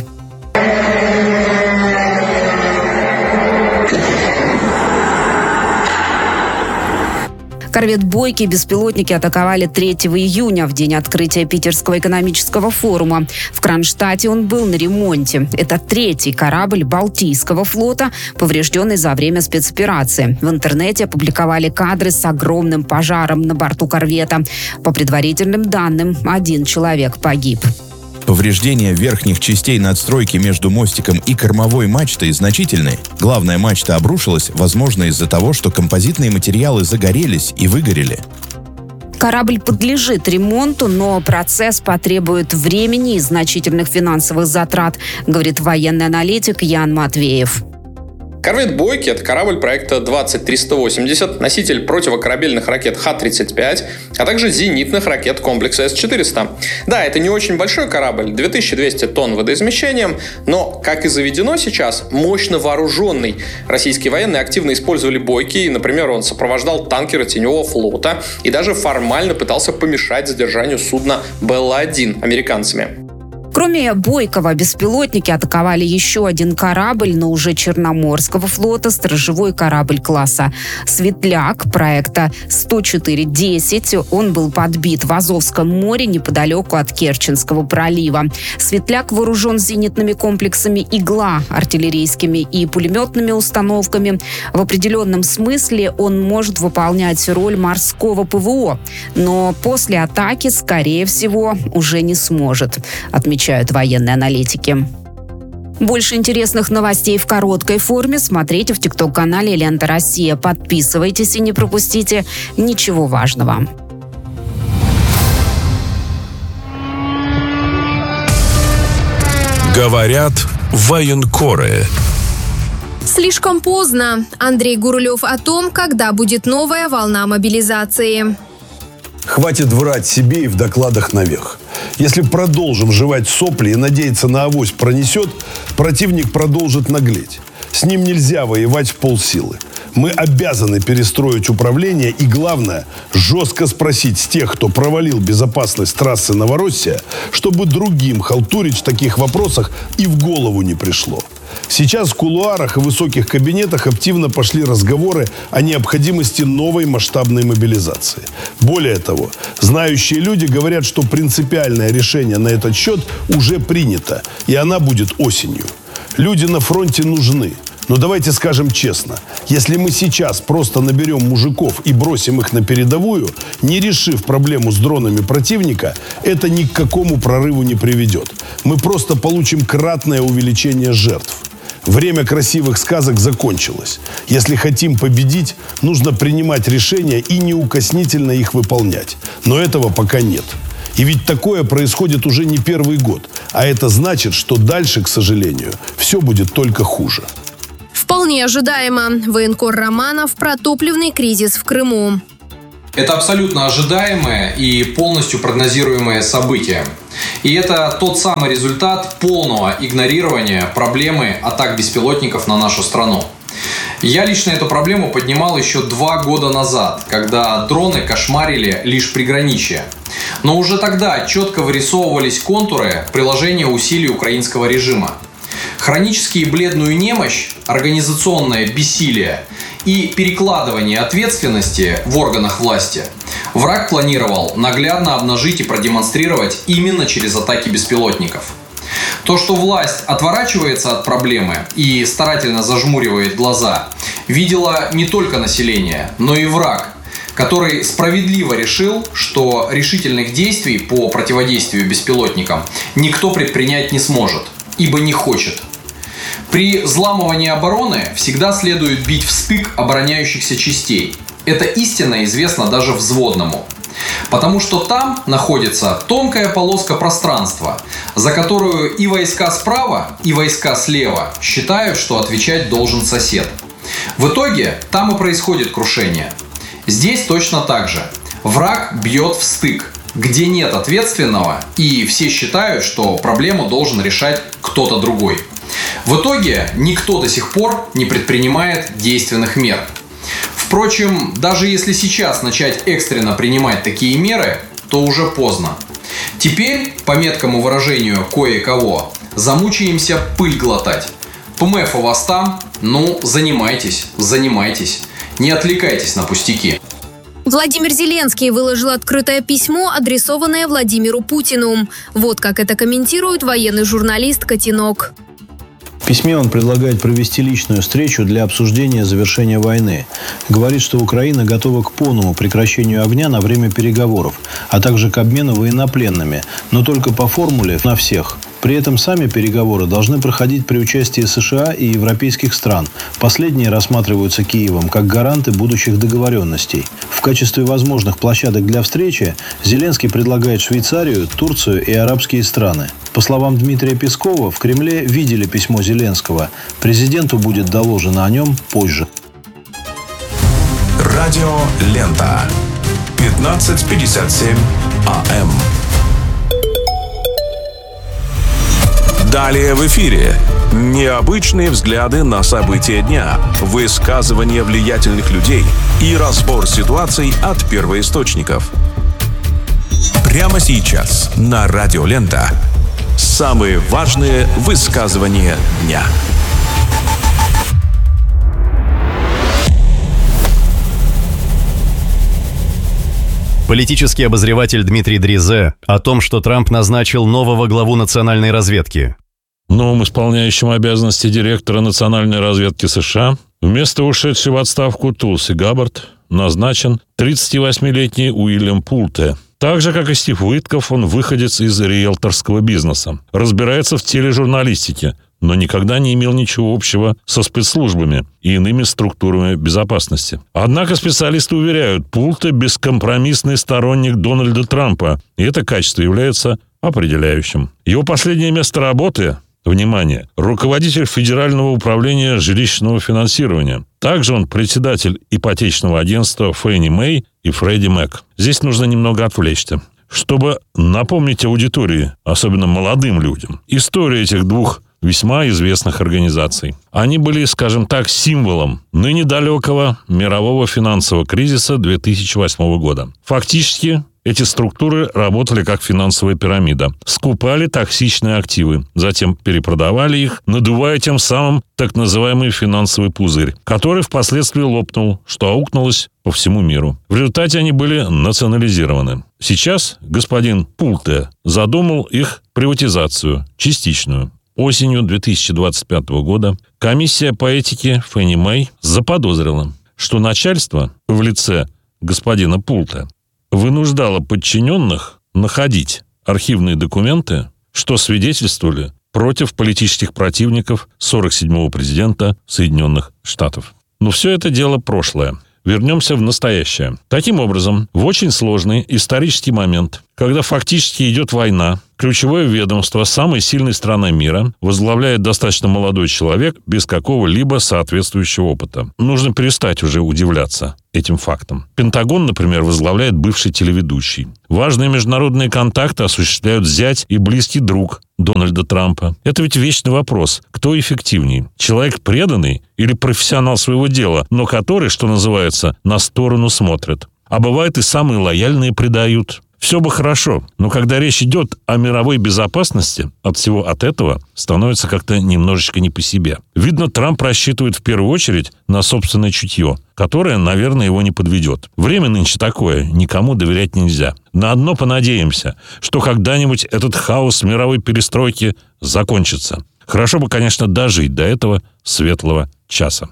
Корвет «Бойкий» беспилотники атаковали 3 июня, в день открытия Питерского экономического форума. В Кронштадте он был на ремонте. Это 3-й корабль Балтийского флота, поврежденный за время спецоперации. В интернете опубликовали кадры с огромным пожаром на борту корвета. По предварительным данным, 1 человек погиб. Повреждения верхних частей надстройки между мостиком и кормовой мачтой значительны. Главная мачта обрушилась, возможно, из-за того, что композитные материалы загорелись и выгорели. Корабль подлежит ремонту, но процесс потребует времени и значительных финансовых затрат, говорит военный аналитик Ян Матвеев. Корвет «Бойкий» — это корабль проекта 20380, носитель противокорабельных ракет Х-35, а также зенитных ракет комплекса С-400. Да, это не очень большой корабль, 2200 тонн водоизмещением, но, как и заведено сейчас, мощно вооруженный. Российские военные активно использовали «Бойкий», например, он сопровождал танкеры Теневого флота и даже формально пытался помешать задержанию судна «Белла-1» американцами. Кроме «Бойкого», беспилотники атаковали еще 1 корабль, но уже Черноморского флота, сторожевой корабль класса «Светляк» проекта 104-10. Он был подбит в Азовском море неподалеку от Керченского пролива. «Светляк» вооружен зенитными комплексами «Игла», артиллерийскими и пулеметными установками. В определенном смысле он может выполнять роль морского ПВО, но после атаки, скорее всего, уже не сможет, отмечают военные аналитики. Больше интересных новостей в короткой форме смотрите в ТикТок-канале «Лента Россия». Подписывайтесь и не пропустите ничего важного. Говорят военкоры. Слишком поздно. Андрей Гурулев о том, когда будет новая волна мобилизации. Хватит врать себе и в докладах наверх. Если продолжим жевать сопли и надеяться на авось пронесет, противник продолжит наглеть. С ним нельзя воевать в полсилы. Мы обязаны перестроить управление и, главное, жестко спросить с тех, кто провалил безопасность трассы Новороссия, чтобы другим халтурить в таких вопросах и в голову не пришло. Сейчас в кулуарах и высоких кабинетах активно пошли разговоры о необходимости новой масштабной мобилизации. Более того, знающие люди говорят, что принципиальное решение на этот счет уже принято, и она будет осенью. Люди на фронте нужны. Но давайте скажем честно, если мы сейчас просто наберем мужиков и бросим их на передовую, не решив проблему с дронами противника, это ни к какому прорыву не приведет. Мы просто получим кратное увеличение жертв. Время красивых сказок закончилось. Если хотим победить, нужно принимать решения и неукоснительно их выполнять. Но этого пока нет. И ведь такое происходит уже не первый год. А это значит, что дальше, к сожалению, все будет только хуже. Вполне ожидаемо. Военкор Романов про топливный кризис в Крыму. Это абсолютно ожидаемое и полностью прогнозируемое событие. И это тот самый результат полного игнорирования проблемы атак беспилотников на нашу страну. Я лично эту проблему поднимал еще 2 года назад, когда дроны кошмарили лишь приграничье. Но уже тогда четко вырисовывались контуры приложения усилий украинского режима. Хронические бледную немощь, организационное бессилие и перекладывание ответственности в органах власти враг планировал наглядно обнажить и продемонстрировать именно через атаки беспилотников. То, что власть отворачивается от проблемы и старательно зажмуривает глаза, видело не только население, но и враг, который справедливо решил, что решительных действий по противодействию беспилотникам никто предпринять не сможет, ибо не хочет. При взламывании обороны всегда следует бить в стык обороняющихся частей. Это истинно известно даже взводному. Потому что там находится тонкая полоска пространства, за которую и войска справа, и войска слева считают, что отвечать должен сосед. В итоге там и происходит крушение. Здесь точно так же. Враг бьет в стык, где нет ответственного, и все считают, что проблему должен решать кто-то другой. В итоге никто до сих пор не предпринимает действенных мер. Впрочем, даже если сейчас начать экстренно принимать такие меры, то уже поздно. Теперь, по меткому выражению кое-кого, замучаемся пыль глотать. ПМФ у вас там? Ну, занимайтесь. Не отвлекайтесь на пустяки. Владимир Зеленский выложил открытое письмо, адресованное Владимиру Путину. Вот как это комментирует военный журналист Котенок. В письме он предлагает провести личную встречу для обсуждения завершения войны. Говорит, что Украина готова к полному прекращению огня на время переговоров, а также к обмену военнопленными, но только по формуле на всех. При этом сами переговоры должны проходить при участии США и европейских стран. Последние рассматриваются Киевом как гаранты будущих договоренностей. В качестве возможных площадок для встречи Зеленский предлагает Швейцарию, Турцию и арабские страны. По словам Дмитрия Пескова, в Кремле видели письмо Зеленского. Президенту будет доложено о нем позже. Радио Лента. 15:57 АМ. Далее в эфире. Необычные взгляды на события дня, высказывания влиятельных людей и разбор ситуаций от первоисточников. Прямо сейчас на Радио Лента. Самые важные высказывания дня. Политический обозреватель Дмитрий Дризе о том, что Трамп назначил нового главу национальной разведки. Новым исполняющим обязанности директора национальной разведки США вместо ушедшей в отставку Тулси Габбард назначен 38-летний Уильям Пулте. Так же, как и Стив Уитков, он выходец из риэлторского бизнеса. Разбирается в тележурналистике, но никогда не имел ничего общего со спецслужбами и иными структурами безопасности. Однако специалисты уверяют, Пулте – бескомпромиссный сторонник Дональда Трампа, и это качество является определяющим. Его последнее место работы – внимание, руководитель Федерального управления жилищного финансирования. Также он председатель ипотечного агентства Фенни Мэй и Фредди Мэк. Здесь нужно немного отвлечься, чтобы напомнить аудитории, особенно молодым людям, историю этих двух весьма известных организаций. Они были, скажем так, символом ныне далекого мирового финансового кризиса 2008 года. Фактически, эти структуры работали как финансовая пирамида. Скупали токсичные активы, затем перепродавали их, надувая тем самым так называемый финансовый пузырь, который впоследствии лопнул, что аукнулось по всему миру. В результате они были национализированы. Сейчас господин Пулте задумал их приватизацию, частичную. Осенью 2025 года комиссия по этике Фенни Мэй заподозрила, что начальство в лице господина Пулте вынуждало подчиненных находить архивные документы, что свидетельствовали против политических противников 47-го президента Соединенных Штатов. Но все это дело прошлое. Вернемся в настоящее. Таким образом, в очень сложный исторический момент, когда фактически идет война, ключевое ведомство самой сильной страны мира возглавляет достаточно молодой человек без какого-либо соответствующего опыта. Нужно перестать уже удивляться этим фактам. Пентагон, например, возглавляет бывший телеведущий. Важные международные контакты осуществляют зять и близкий друг Дональда Трампа. Это ведь вечный вопрос. Кто эффективнее? Человек преданный или профессионал своего дела, но который, что называется, на сторону смотрит? А бывает и самые лояльные предают. Все бы хорошо, но когда речь идет о мировой безопасности, от всего от этого становится как-то немножечко не по себе. Видно, Трамп рассчитывает в первую очередь на собственное чутье, которое, наверное, его не подведет. Время нынче такое, никому доверять нельзя. На одно понадеемся, что когда-нибудь этот хаос мировой перестройки закончится. Хорошо бы, конечно, дожить до этого светлого часа.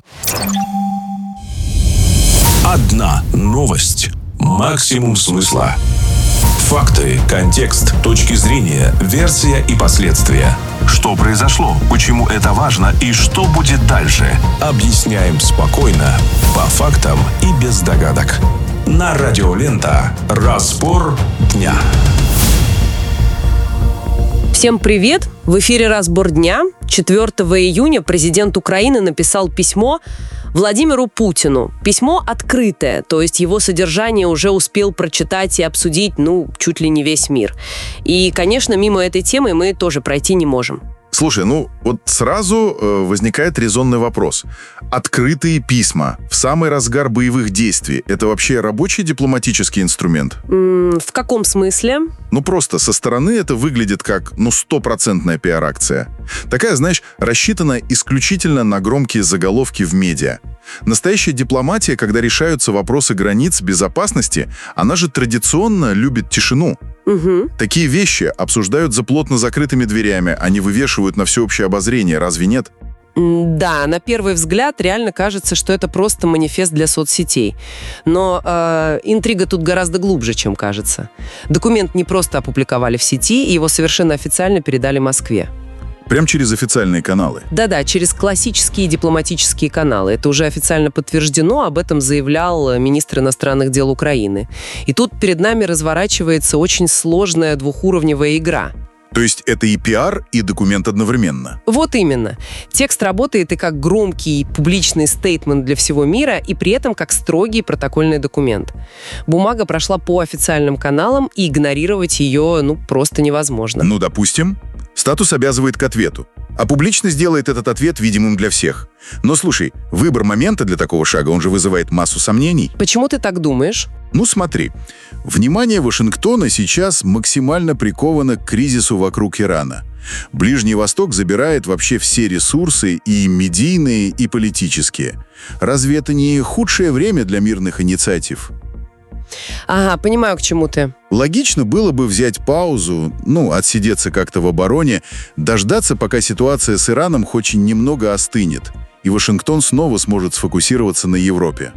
Одна новость. Максимум смысла. Факты, контекст, точки зрения, версия и последствия. Что произошло, почему это важно и что будет дальше. Объясняем спокойно, по фактам и без догадок. На Радио Лента. Разбор дня. Всем привет! В эфире «Разбор дня». 4 июня президент Украины написал письмо Владимиру Путину. Письмо открытое, то есть его содержание уже успел прочитать и обсудить, чуть ли не весь мир. И, конечно, мимо этой темы мы тоже пройти не можем. Слушай, вот сразу возникает резонный вопрос. Открытые письма в самый разгар боевых действий – это вообще рабочий дипломатический инструмент? В каком смысле? Просто со стороны это выглядит как, 100% пиар-акция. Такая, рассчитанная исключительно на громкие заголовки в медиа. Настоящая дипломатия, когда решаются вопросы границ безопасности, она же традиционно любит тишину. Угу. Такие вещи обсуждают за плотно закрытыми дверями, а не вывешивают на всеобщее обозрение, разве нет? Да, на первый взгляд реально кажется, что это просто манифест для соцсетей. Но интрига тут гораздо глубже, чем кажется. Документ не просто опубликовали в сети, его совершенно официально передали Москве. Прям через официальные каналы? Да, через классические дипломатические каналы. Это уже официально подтверждено, об этом заявлял министр иностранных дел Украины. И тут перед нами разворачивается очень сложная двухуровневая игра. То есть это и пиар, и документ одновременно? Вот именно. Текст работает и как громкий публичный стейтмент для всего мира, и при этом как строгий протокольный документ. Бумага прошла по официальным каналам, и игнорировать ее, просто невозможно. Допустим. Статус обязывает к ответу. А публичность делает этот ответ видимым для всех. Но слушай, выбор момента для такого шага, он же вызывает массу сомнений. Почему ты так думаешь? Смотри. Внимание Вашингтона сейчас максимально приковано к кризису вокруг Ирана. Ближний Восток забирает вообще все ресурсы, и медийные, и политические. Разве это не худшее время для мирных инициатив? Ага, понимаю, к чему ты. Логично было бы взять паузу, отсидеться как-то в обороне, дождаться, пока ситуация с Ираном хоть немного остынет, и Вашингтон снова сможет сфокусироваться на Европе.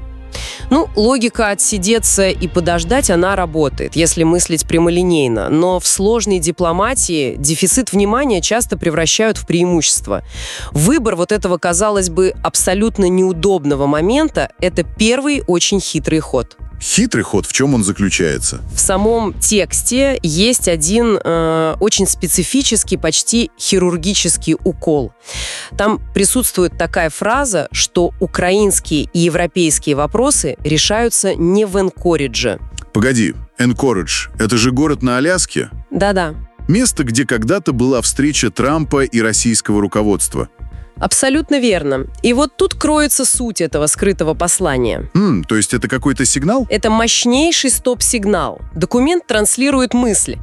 Логика отсидеться и подождать, она работает, если мыслить прямолинейно. Но в сложной дипломатии дефицит внимания часто превращают в преимущество. Выбор этого, казалось бы, абсолютно неудобного момента – это первый очень хитрый ход. Хитрый ход, в чем он заключается? В самом тексте есть один очень специфический, почти хирургический укол. Там присутствует такая фраза, что украинские и европейские вопросы решаются не в Энкоридже. Погоди, Энкоридж – это же город на Аляске? Да-да. Место, где когда-то была встреча Трампа и российского руководства. Абсолютно верно. И вот тут кроется суть этого скрытого послания. То есть это какой-то сигнал? Это мощнейший стоп-сигнал. Документ транслирует мысль.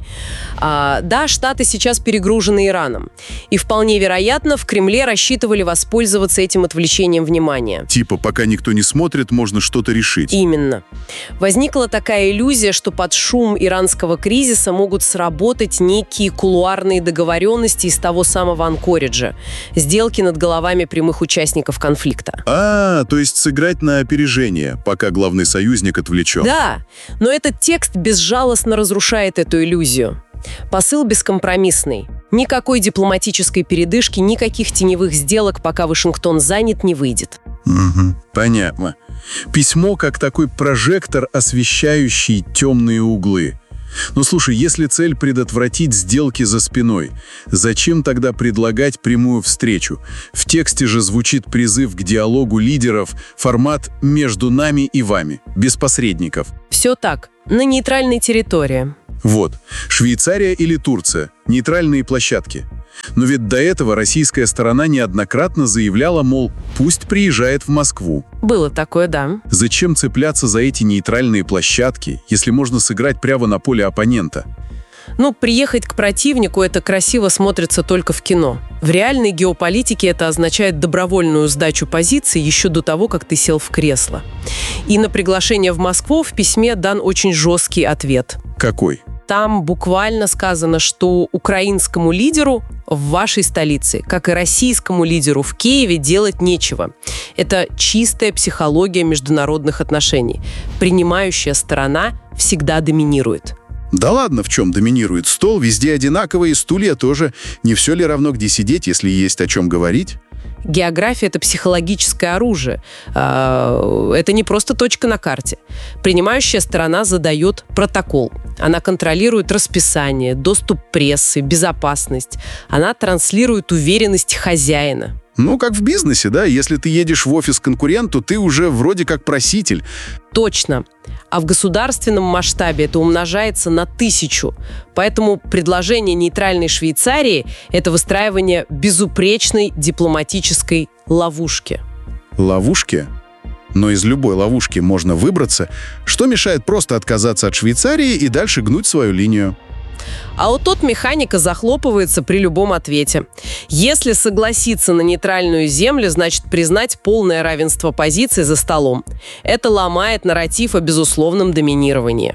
Да, Штаты сейчас перегружены Ираном. И вполне вероятно, в Кремле рассчитывали воспользоваться этим отвлечением внимания. Типа, пока никто не смотрит, можно что-то решить. Именно. Возникла такая иллюзия, что под шум иранского кризиса могут сработать некие кулуарные договоренности из того самого Анкориджа. Сделки над головами прямых участников конфликта. То есть сыграть на опережение, пока главный союзник отвлечен. Да, но этот текст безжалостно разрушает эту иллюзию. Посыл бескомпромиссный. Никакой дипломатической передышки, никаких теневых сделок, пока Вашингтон занят, не выйдет. Понятно. Письмо как такой прожектор, освещающий темные углы. Но слушай, если цель предотвратить сделки за спиной, зачем тогда предлагать прямую встречу? В тексте же звучит призыв к диалогу лидеров, формат «между нами и вами», без посредников. Все так, на нейтральной территории. Вот, Швейцария или Турция, нейтральные площадки. Но ведь до этого российская сторона неоднократно заявляла, мол, пусть приезжает в Москву. Было такое, да. Зачем цепляться за эти нейтральные площадки, если можно сыграть прямо на поле оппонента? Приехать к противнику – это красиво смотрится только в кино. В реальной геополитике это означает добровольную сдачу позиций еще до того, как ты сел в кресло. И на приглашение в Москву в письме дан очень жесткий ответ. Какой? Там буквально сказано, что украинскому лидеру в вашей столице, как и российскому лидеру в Киеве, делать нечего. Это чистая психология международных отношений. Принимающая сторона всегда доминирует. Да ладно, в чем доминирует? Стол везде одинаковый, стулья тоже. Не все ли равно, где сидеть, если есть о чем говорить? География – это психологическое оружие. Это не просто точка на карте. Принимающая сторона задает протокол. Она контролирует расписание, доступ прессы, безопасность. Она транслирует уверенность хозяина. Как в бизнесе, да? Если ты едешь в офис к конкуренту, ты уже вроде как проситель. Точно. А в государственном масштабе это умножается на 1000. Поэтому предложение нейтральной Швейцарии – это выстраивание безупречной дипломатической ловушки. Ловушки? Но из любой ловушки можно выбраться. Что мешает просто отказаться от Швейцарии и дальше гнуть свою линию? А вот тут механика захлопывается при любом ответе. Если согласиться на нейтральную землю, значит признать полное равенство позиций за столом. Это ломает нарратив о безусловном доминировании.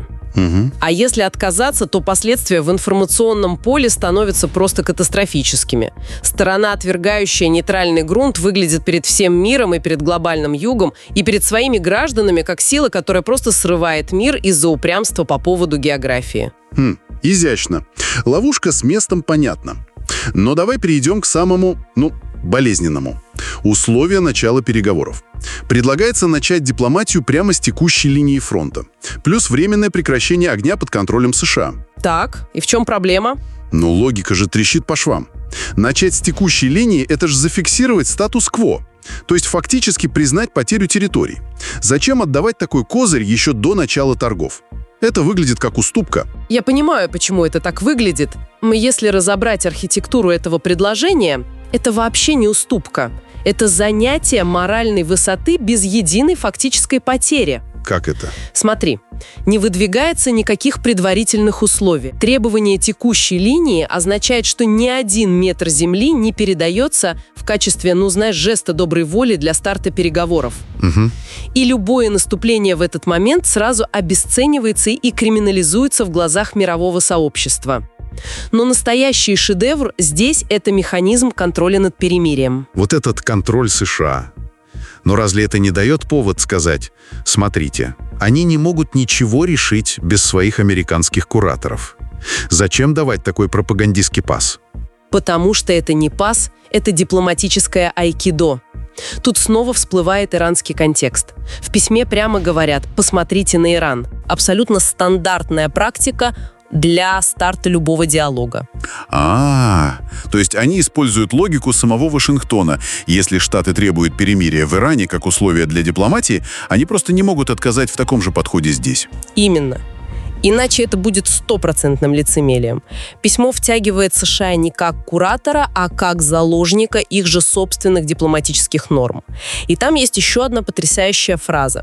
А если отказаться, то последствия в информационном поле становятся просто катастрофическими. Сторона, отвергающая нейтральный грунт, выглядит перед всем миром и перед глобальным югом, и перед своими гражданами как сила, которая просто срывает мир из-за упрямства по поводу географии. Изящно. Ловушка с местом понятна. Но давай перейдем к самому, болезненному. Условия начала переговоров. Предлагается начать дипломатию прямо с текущей линии фронта. Плюс временное прекращение огня под контролем США. Так, и в чем проблема? Логика же трещит по швам. Начать с текущей линии – это же зафиксировать статус-кво. То есть фактически признать потерю территорий. Зачем отдавать такой козырь еще до начала торгов? Это выглядит как уступка. Я понимаю, почему это так выглядит. Если разобрать архитектуру этого предложения, это вообще не уступка. Это занятие моральной высоты без единой фактической потери. Как это? Смотри, не выдвигается никаких предварительных условий. Требование текущей линии означает, что ни 1 метр земли не передается в качестве, жеста доброй воли для старта переговоров. И любое наступление в этот момент сразу обесценивается и криминализуется в глазах мирового сообщества. Но настоящий шедевр здесь – это механизм контроля над перемирием. Вот этот контроль США. Но разве это не дает повод сказать: смотрите, они не могут ничего решить без своих американских кураторов? Зачем давать такой пропагандистский пас? Потому что это не пас, это дипломатическое айкидо. Тут снова всплывает иранский контекст. В письме прямо говорят: посмотрите на Иран. Абсолютно стандартная практика для старта любого диалога. То есть они используют логику самого Вашингтона. Если Штаты требуют перемирия в Иране как условие для дипломатии, они просто не могут отказать в таком же подходе здесь. Именно. Иначе это будет стопроцентным лицемерием. Письмо втягивает США не как куратора, а как заложника их же собственных дипломатических норм. И там есть еще одна потрясающая фраза.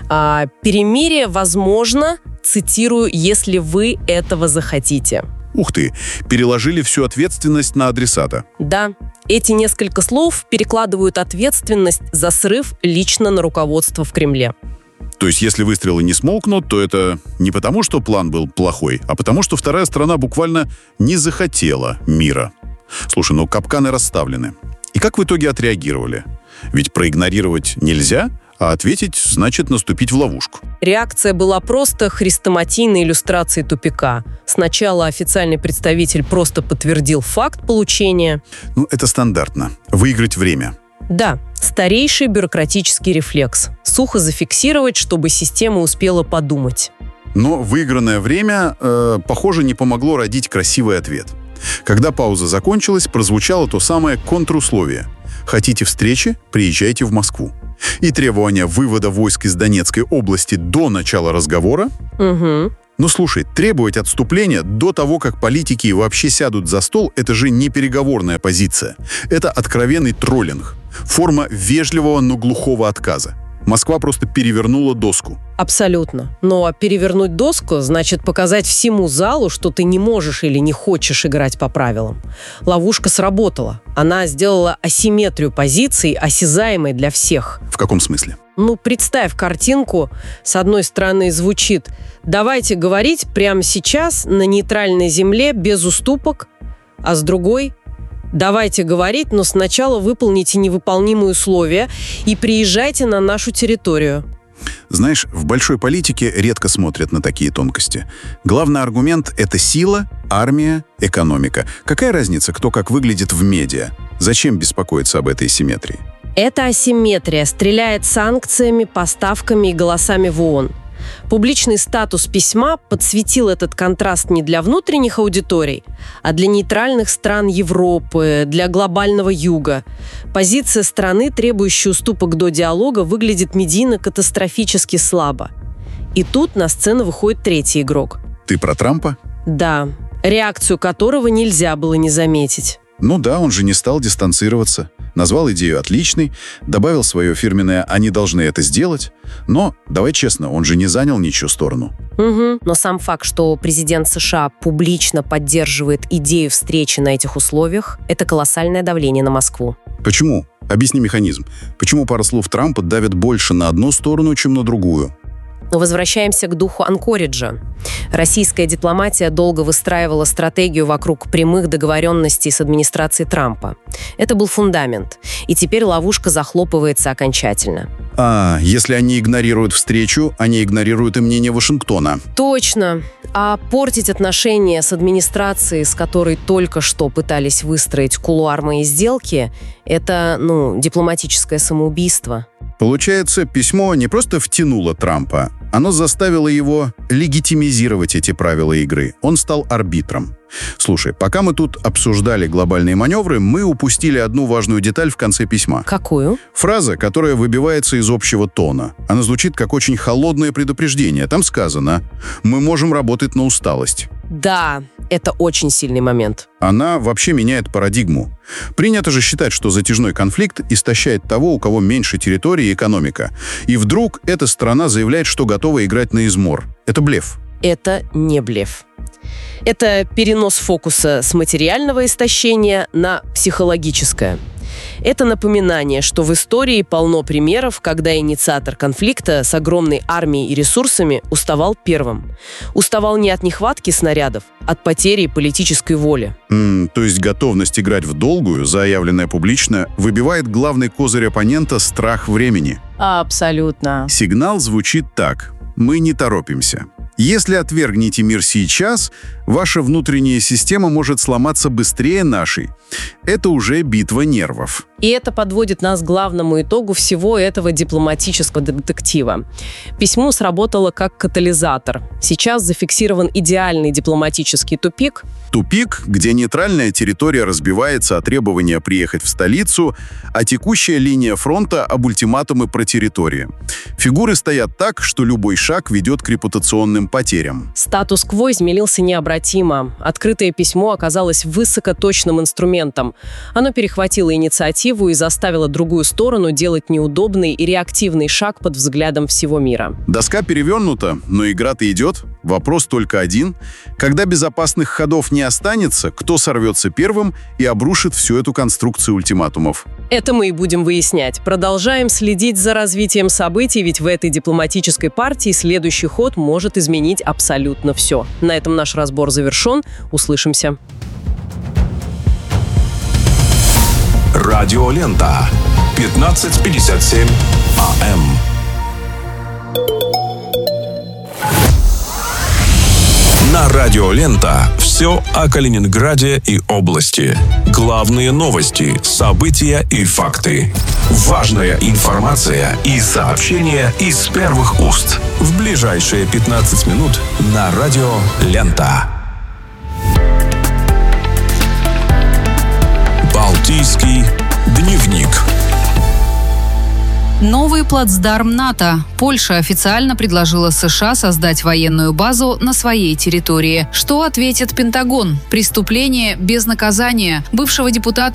«Перемирие возможно, цитирую, если вы этого захотите». Ух ты, переложили всю ответственность на адресата. Да, эти несколько слов перекладывают ответственность за срыв лично на руководство в Кремле. То есть, если выстрелы не смолкнут, то это не потому, что план был плохой, а потому, что вторая сторона буквально не захотела мира. Слушай, ну капканы расставлены. И как в итоге отреагировали? Ведь проигнорировать нельзя, а ответить значит наступить в ловушку. Реакция была просто хрестоматийной иллюстрацией тупика. Сначала официальный представитель просто подтвердил факт получения. Ну, это стандартно. Выиграть время. Да, старейший бюрократический рефлекс. Сухо зафиксировать, чтобы система успела подумать. Но выигранное время, похоже, не помогло родить красивый ответ. Когда пауза закончилась, прозвучало то самое контрусловие. Хотите встречи? Приезжайте в Москву. И требование вывода войск из Донецкой области до начала разговора. Угу. Ну, слушай, требовать отступления до того, как политики вообще сядут за стол, это же не переговорная позиция. Это откровенный троллинг. Форма вежливого, но глухого отказа. Москва просто перевернула доску. Абсолютно. Но перевернуть доску значит показать всему залу, что ты не можешь или не хочешь играть по правилам. Ловушка сработала. Она сделала асимметрию позиций осязаемой для всех. В каком смысле? Ну, представь картинку. С одной стороны звучит: давайте говорить прямо сейчас на нейтральной земле без уступок, а с другой: давайте говорить, но сначала выполните невыполнимые условия и приезжайте на нашу территорию. Знаешь, в большой политике редко смотрят на такие тонкости. Главный аргумент — это сила, армия, экономика. Какая разница, кто как выглядит в медиа? Зачем беспокоиться об этой асимметрии? Эта асимметрия стреляет санкциями, поставками и голосами в ООН. Публичный статус письма подсветил этот контраст не для внутренних аудиторий, а для нейтральных стран Европы, для глобального юга. Позиция страны, требующей уступок до диалога, выглядит медийно катастрофически слабо. И тут на сцену выходит третий игрок. Ты про Трампа? Да, реакцию которого нельзя было не заметить. Ну да, он же не стал дистанцироваться. Назвал идею отличной, добавил свое фирменное «они должны это сделать». Но, давай честно, он же не занял ничью сторону. Угу. Но сам факт, что президент США публично поддерживает идею встречи на этих условиях, это колоссальное давление на Москву. Почему? Объясни механизм. Почему пара слов Трампа давят больше на одну сторону, чем на другую? Но возвращаемся к духу Анкориджа. Российская дипломатия долго выстраивала стратегию вокруг прямых договоренностей с администрацией Трампа. Это был фундамент. И теперь ловушка захлопывается окончательно. А если они игнорируют встречу, они игнорируют и мнение Вашингтона. Точно. А портить отношения с администрацией, с которой только что пытались выстроить кулуарные сделки, это, дипломатическое самоубийство. Получается, письмо не просто втянуло Трампа, оно заставило его легитимизировать эти правила игры. Он стал арбитром. Слушай, пока мы тут обсуждали глобальные маневры, мы упустили одну важную деталь в конце письма. Какую? Фраза, которая выбивается из общего тона. Она звучит как очень холодное предупреждение. Там сказано: «Мы можем работать на усталость». Да, это очень сильный момент. Она вообще меняет парадигму. Принято же считать, что затяжной конфликт истощает того, у кого меньше территории и экономика. И вдруг эта страна заявляет, что готова играть на измор. Это блеф. Это не блеф. Это перенос фокуса с материального истощения на психологическое. Это напоминание, что в истории полно примеров, когда инициатор конфликта с огромной армией и ресурсами уставал первым. Уставал не от нехватки снарядов, от потери политической воли. То есть готовность играть в долгую, заявленная публично, выбивает главный козырь оппонента — страх времени. Абсолютно. Сигнал звучит так: «Мы не торопимся. Если отвергнете мир сейчас, Ваша внутренняя система может сломаться быстрее нашей. Это уже битва нервов. И это подводит нас к главному итогу всего этого дипломатического детектива. Письмо сработало как катализатор. Сейчас зафиксирован идеальный дипломатический тупик. Тупик, где нейтральная территория разбивается от требования приехать в столицу, а текущая линия фронта об ультиматумы про территории. Фигуры стоят так, что любой шаг ведет к репутационным потерям. Статус-кво изменился необратимо. Открытое письмо оказалось высокоточным инструментом. Оно перехватило инициативу и заставило другую сторону делать неудобный и реактивный шаг под взглядом всего мира. Доска перевернута, но игра-то идет. Вопрос только один. Когда безопасных ходов не останется, кто сорвется первым и обрушит всю эту конструкцию ультиматумов? Это мы и будем выяснять. Продолжаем следить за развитием событий, ведь в этой дипломатической партии следующий ход может изменить абсолютно все. На этом наш разбор завершен. Услышимся. Радиолента. 15:57 АМ. На Радиолента все о Калининграде и области. Главные новости, события и факты. Важная информация и сообщения из первых уст. В ближайшие 15 минут на Радиолента. Балтийский дневник. Новый плацдарм НАТО. Польша официально предложила США создать военную базу на своей территории. Что ответит Пентагон? Преступление без наказания. Бывшего депутата